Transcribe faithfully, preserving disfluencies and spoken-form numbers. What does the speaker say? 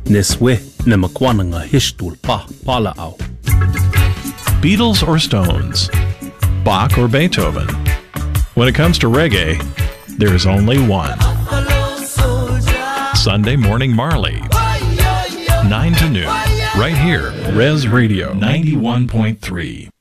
Neswe ne makwananga hishtul pa pala au. Beatles or Stones? Bach or Beethoven? When it comes to reggae, there's only one. Sunday Morning Marley, nine to noon, right here, Res Radio ninety-one point three.